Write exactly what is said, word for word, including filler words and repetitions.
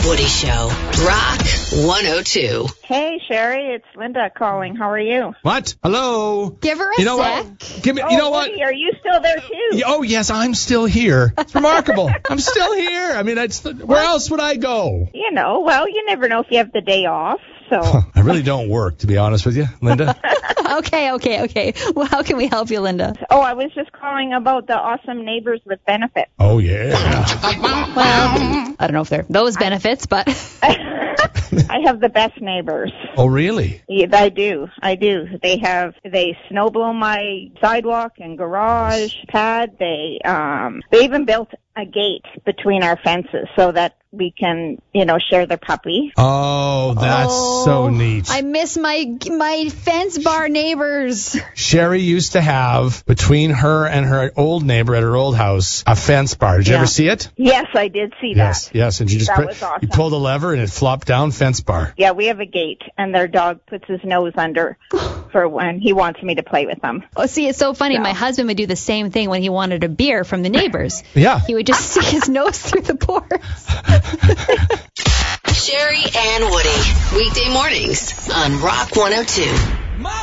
Woody Show. Rock one oh two. Hey, Sherry, it's Linda calling. How are you? What? Hello? Give her a you know sec. What? Give me, Oh, you know what? Woody, are you still there, too? Oh, yes, I'm still here. It's remarkable. I'm still here. I mean, it's, where else would I go? You know, well, you never know if you have the day off, so. I really don't work, to be honest with you, Linda. Okay, okay, okay. Well, how can we help you, Linda? Oh, I was just calling about the awesome neighbors with benefits. Oh, yeah. Well, I don't know if they're those benefits, but I have the best neighbors. Oh, really? Yeah, I do. I do. They have, they snow blow my sidewalk and garage pad. They, um, they even built a gate between our fences so that we can, you know, share their puppy. Oh, that's oh, so neat. I miss my my fence bar neighbors. Sherry used to have, between her and her old neighbor at her old house, a fence bar. Did you Yeah. ever see it? Yes, I did see Yes, that. yes. And you just That put, was awesome. you pulled a lever and it flopped down, fence bar. Yeah, we have a gate, and their dog puts his nose under for when he wants me to play with them. Oh, see, it's so funny. Yeah. My husband would do the same thing when he wanted a beer from the neighbors. Yeah. He would just stick his nose through the pores. Sherry and Woody. Weekday mornings on Rock one oh two.